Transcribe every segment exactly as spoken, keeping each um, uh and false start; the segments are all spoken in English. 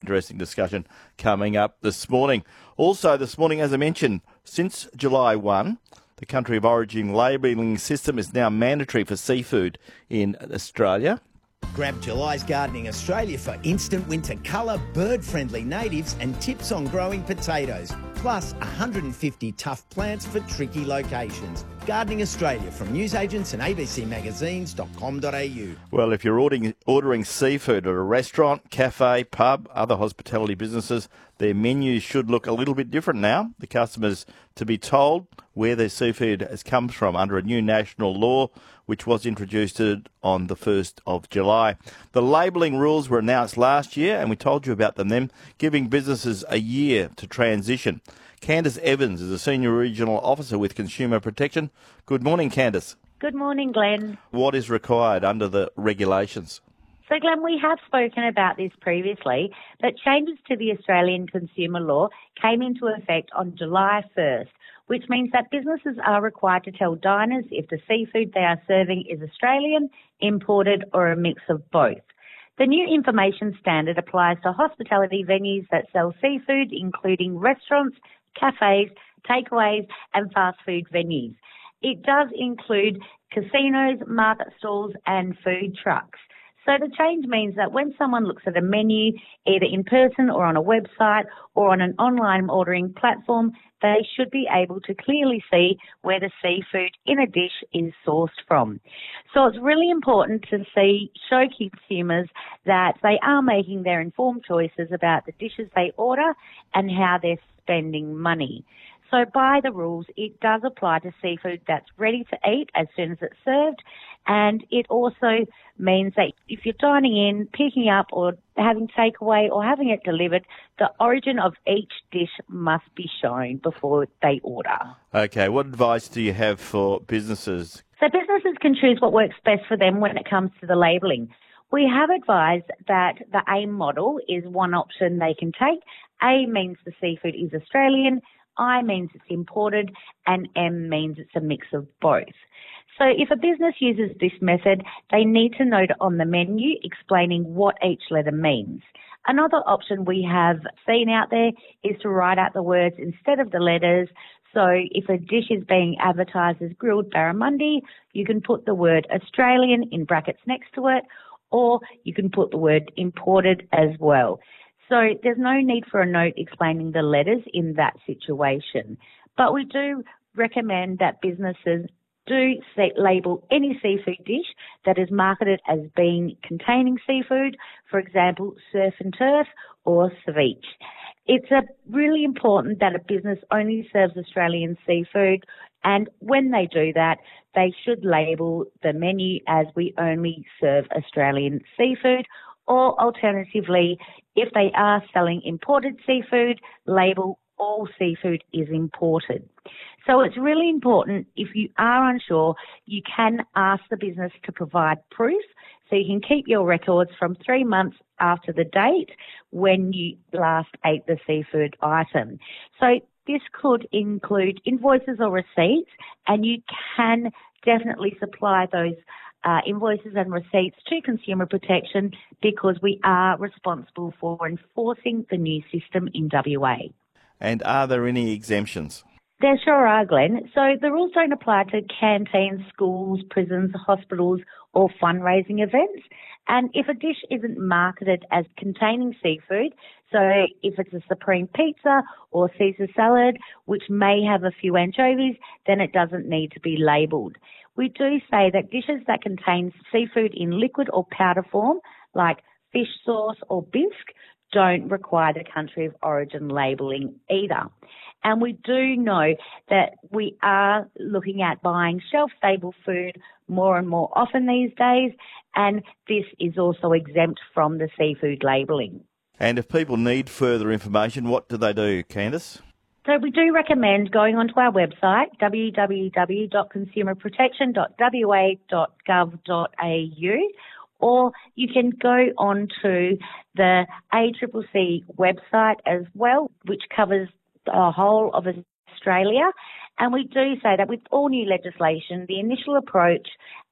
interesting discussion coming up this morning. Also this morning, as I mentioned, since July first, the country of origin labelling system is now mandatory for seafood in Australia. Grab July's Gardening Australia for instant winter colour, bird-friendly natives and tips on growing potatoes, plus one hundred fifty tough plants for tricky locations. Gardening Australia from newsagents and a b c magazines dot com dot a u. Well, if you're ordering, ordering seafood at a restaurant, cafe, pub, other hospitality businesses, their menus should look a little bit different now. The customers to be told where their seafood has come from under a new national law, which was introduced on the first of July. The labelling rules were announced last year, and we told you about them then, giving businesses a year to transition. Candice Evans is a Senior Regional Officer with Consumer Protection. Good morning, Candice. Good morning, Glenn. What is required under the regulations? So, Glenn, we have spoken about this previously, but changes to the Australian consumer law came into effect on July first, which means that businesses are required to tell diners if the seafood they are serving is Australian, imported, or a mix of both. The new information standard applies to hospitality venues that sell seafood, including restaurants, cafes, takeaways, and fast food venues. It does include casinos, market stalls, and food trucks. So the change means that when someone looks at a menu, either in person or on a website or on an online ordering platform, they should be able to clearly see where the seafood in a dish is sourced from. So it's really important to see, show consumers that they are making their informed choices about the dishes they order and how they're spending money. So by the rules, it does apply to seafood that's ready to eat as soon as it's served, and it also means that if you're dining in, picking up or having takeaway or having it delivered, the origin of each dish must be shown before they order. Okay, what advice do you have for businesses? So businesses can choose what works best for them when it comes to the labelling. We have advised that the AIM model is one option they can take. A means the seafood is Australian, I means it's imported, and M means it's a mix of both. So if a business uses this method, they need to note on the menu explaining what each letter means. Another option we have seen out there is to write out the words instead of the letters. So if a dish is being advertised as grilled barramundi, you can put the word Australian in brackets next to it, or you can put the word imported as well. So there's no need for a note explaining the letters in that situation. But we do recommend that businesses do label any seafood dish that is marketed as being containing seafood, for example, surf and turf or ceviche. It's a really important that a business only serves Australian seafood, and when they do that, they should label the menu as we only serve Australian seafood, or alternatively, if they are selling imported seafood, label all seafood is imported. So it's really important, if you are unsure, you can ask the business to provide proof so you can keep your records from three months after the date when you last ate the seafood item. So this could include invoices or receipts, and you can definitely supply those Uh, invoices and receipts to Consumer Protection because we are responsible for enforcing the new system in W A. And are there any exemptions? There sure are, Glenn. So the rules don't apply to canteens, schools, prisons, hospitals or fundraising events. And if a dish isn't marketed as containing seafood, so if it's a Supreme Pizza or Caesar salad, which may have a few anchovies, then it doesn't need to be labelled. We do say that dishes that contain seafood in liquid or powder form, like fish sauce or bisque, don't require the country of origin labelling either. And we do know that we are looking at buying shelf-stable food more and more often these days, and this is also exempt from the seafood labelling. And if people need further information, what do they do, Candice? So we do recommend going onto our website, w w w dot consumer protection dot w a dot gov dot a u, or you can go onto the A C C C website as well, which covers the whole of Australia. And we do say that with all new legislation, the initial approach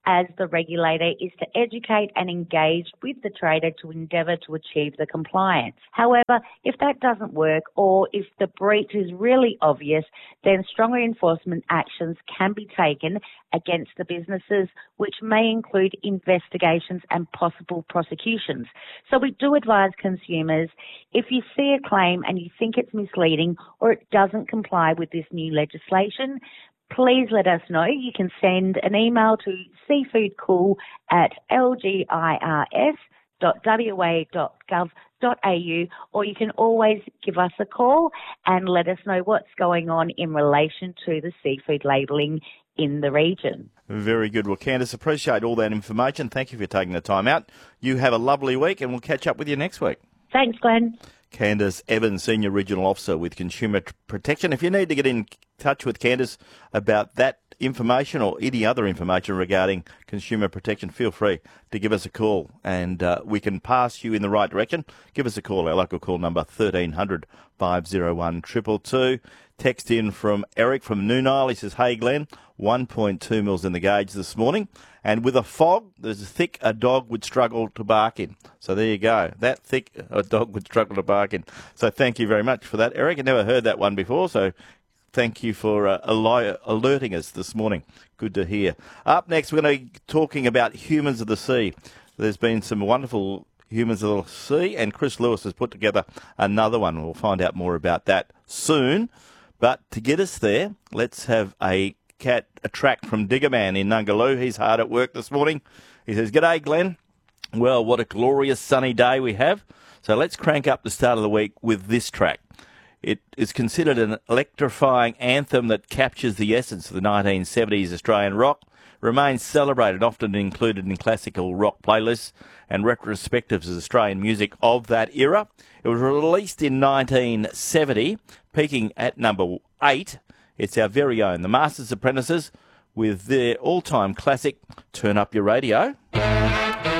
as the regulator is to educate and engage with the trader to endeavour to achieve the compliance. However, if that doesn't work or if the breach is really obvious, then stronger enforcement actions can be taken against the businesses, which may include investigations and possible prosecutions. So we do advise consumers, if you see a claim and you think it's misleading or it doesn't comply with this new legislation, please let us know. You can send an email to seafoodcool at l g i r s dot w a dot gov dot a u, or you can always give us a call and let us know what's going on in relation to the seafood labelling in the region. Very good. Well, Candice, appreciate all that information. Thank you for taking the time out. You have a lovely week and we'll catch up with you next week. Thanks, Glenn. Candice Evans, Senior Regional Officer with Consumer Protection. If you need to get in touch with Candice about that information or any other information regarding consumer protection, feel free to give us a call and uh, we can pass you in the right direction. Give us a call. Our local call number thirteen hundred, five oh one, two two two. Text in from Eric from Noonile. He says, hey Glenn, one point two mils in the gauge this morning, and with a fog, there's a thick a dog would struggle to bark in. So there you go. That thick a dog would struggle to bark in. So thank you very much for that, Eric. I never heard that one before, so thank you for uh, alerting us this morning. Good to hear. Up next, we're going to be talking about humans of the sea. There's been some wonderful humans of the sea, and Chris Lewis has put together another one. We'll find out more about that soon. But to get us there, let's have a cat a track from Diggerman in Nungaloo. He's hard at work this morning. He says, "G'day, Glenn. Well, what a glorious sunny day we have. So let's crank up the start of the week with this track. It is considered an electrifying anthem that captures the essence of the nineteen seventies Australian rock, remains celebrated, often included in classical rock playlists and retrospectives as Australian music of that era. It was released in nineteen seventy, peaking at number eight. It's our very own, the Masters Apprentices, with their all-time classic, Turn Up Your Radio."